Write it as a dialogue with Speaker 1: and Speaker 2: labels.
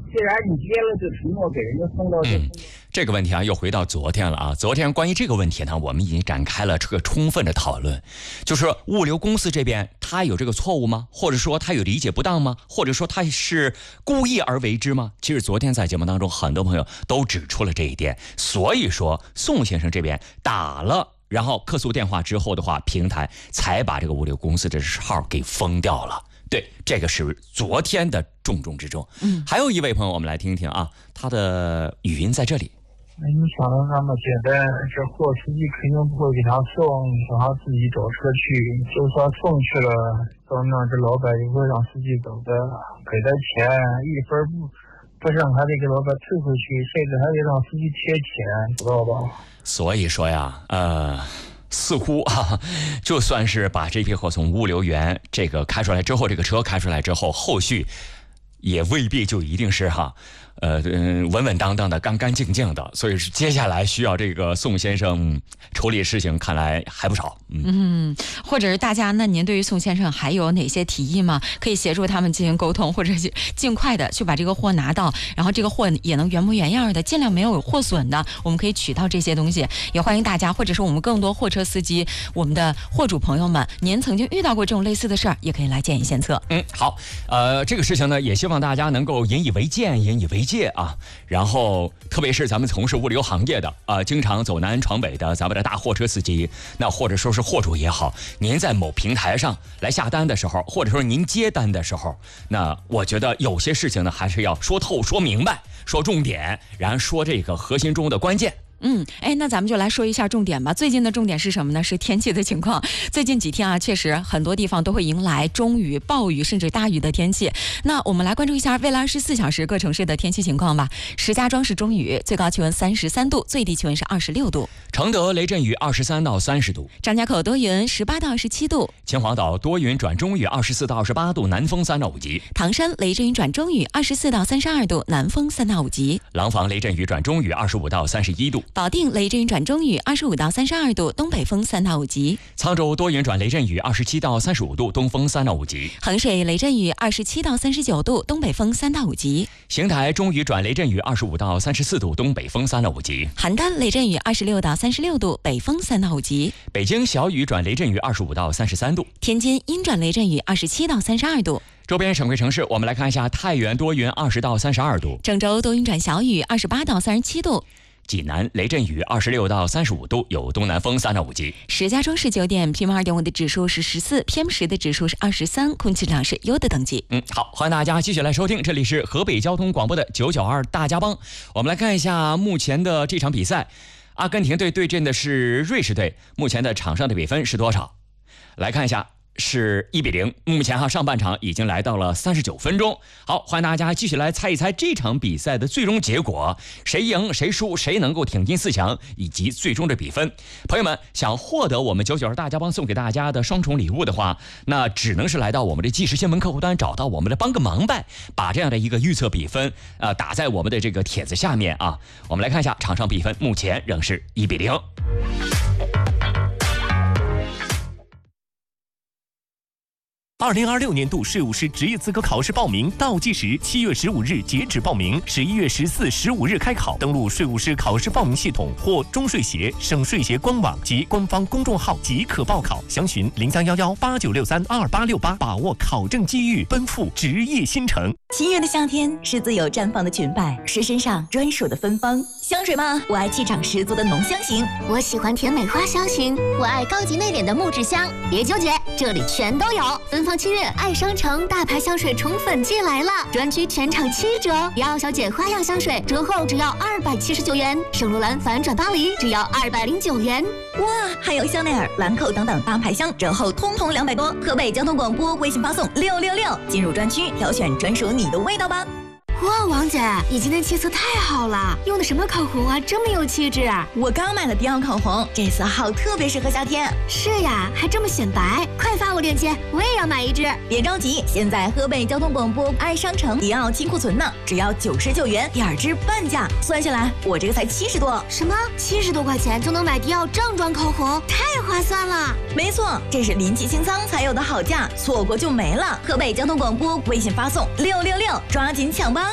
Speaker 1: 既然你接了就承诺给人家送到
Speaker 2: 这个问题啊，又回到昨天了啊。昨天关于这个问题呢，我们已经展开了这个充分的讨论，就是物流公司这边他有这个错误吗？或者说他有理解不当吗？或者说他是故意而为之吗？其实昨天在节目当中，很多朋友都指出了这一点。所以说，宋先生这边打了然后客诉电话之后的话，平台才把这个物流公司的号给封掉了。对，这个是昨天的重中之重。还有一位朋友，我们来听一听啊，他的语音在这里。
Speaker 3: 你想的那么简单，这货司机肯定不会给他送，让他自己找车去。就算送去了，到那这老板也会让司机走的，给他钱一分不剩还得给老板退回去，甚至还得让司机贴钱，知道吧？
Speaker 2: 所以说呀，似乎就算是把这批货从物流园这个开出来之后，这个车开出来之后，后续也未必就一定是稳稳当当的、干干净净的。所以接下来需要这个宋先生处理事情，看来还不少。
Speaker 4: 或者是大家，那您对于宋先生还有哪些提议吗？可以协助他们进行沟通，或者是尽快的去把这个货拿到，然后这个货也能原模原样的，尽量没有货损的，我们可以取到这些东西。也欢迎大家，或者是我们更多货车司机，我们的货主朋友们，您曾经遇到过这种类似的事儿，也可以来建议献策。
Speaker 2: 好，这个事情呢，也希望大家能够引以为鉴、引以为戒啊。然后，特别是咱们从事物流行业的经常走南闯北的咱们的大货车司机，那或者说是货主也好，您在某平台上来下单的时候，或者说您接单的时候，那我觉得有些事情呢，还是要说透、说明白、说重点，然后说这个核心中的关键。
Speaker 4: 那咱们就来说一下重点吧。最近的重点是什么呢？是天气的情况。最近几天啊，确实很多地方都会迎来中雨、暴雨甚至大雨的天气。那我们来关注一下未来24小时各城市的天气情况吧。石家庄是中雨，最高气温33度，最低气温是26度。
Speaker 2: 承德雷阵雨23到30度。
Speaker 4: 张家口多云18到27度。
Speaker 2: 秦皇岛多云转中雨24到28度，南风3到5级。
Speaker 4: 唐山雷阵雨转中雨24到32度，南风3到5级。
Speaker 2: 廊坊雷阵雨转中雨25到31度。
Speaker 4: 保定雷阵雨转中雨25到32度，东北风3到5级。
Speaker 2: 沧州多云转雷阵雨27到35度，东风3到5级。
Speaker 4: 衡水雷阵雨27到39度，东北风3到5级。
Speaker 2: 邢台中雨转雷阵雨25到34度，东北风3到5级。
Speaker 4: 邯郸雷阵雨26到36度，北风3到5级。
Speaker 2: 北京小雨转雷阵雨25到33度。
Speaker 4: 天津阴转雷阵雨27到32度。
Speaker 2: 周边省会城市，我们来看一下：太原多云20到32度，
Speaker 4: 郑州多云转小雨28到37度。
Speaker 2: 济南雷阵雨26到35度，有东南风3到5级。
Speaker 4: 石家庄市9点 PM2.5 的指数是14， PM10 的指数是23，空气质量是优的等级。
Speaker 2: 好，欢迎大家继续来收听，这里是河北交通广播的992大家帮。我们来看一下目前的这场比赛，阿根廷队对阵的是瑞士队，目前的场上的比分是多少？来看一下。是1-0，目前上半场已经来到了39分钟。好，欢迎大家继续来猜一猜这场比赛的最终结果，谁赢谁输，谁能够挺进4强，以及最终的比分。朋友们，想获得我们992大家帮送给大家的双重礼物的话，那只能是来到我们的即时新闻客户端，找到我们的帮个忙呗，把这样的一个预测比分打在我们的这个帖子下面啊。我们来看一下场上比分，目前仍是1-0。
Speaker 5: 2026年度税务师职业资格考试报名倒计时7月15日截止报名，11月14、15日开考。登录税务师考试报名系统或中税协、省税协官网及官方公众号即可报考。详询031189632868，把握考证机遇，奔赴职业新城。
Speaker 6: 7月的夏天是自由绽放的裙摆，是身上专属的芬芳。香水吗？我爱气场十足的浓香型，
Speaker 7: 我喜欢甜美花香型，我爱高级内敛的木质香。别纠结，这里全都有。芬芳7月爱商城大牌香水宠粉季来了，专区全场7折，迪奥小姐花样香水折后只要279元，圣罗兰反转巴黎只要209元。
Speaker 6: 哇，还有香奈儿、兰蔻等等大牌香折后通通200多。河北交通广播微信发送666，进入专区挑选专属你的味道吧。
Speaker 7: 哇，王姐，你今天气色太好了，用的什么口红啊，这么有气质啊！
Speaker 6: 我刚买了迪奥口红，这色号特别适合夏天。
Speaker 7: 是呀，还这么显白，快发我链接，我也要买一支。
Speaker 6: 别着急，现在河北交通广播爱商城迪奥清库存呢，只要99元，2支半价，算下来我这个才70多。
Speaker 7: 什么？70多块钱就能买迪奥正装口红，太划算了！
Speaker 6: 没错，这是临期清仓才有的好价，错过就没了。河北交通广播微信发送666，抓紧抢吧。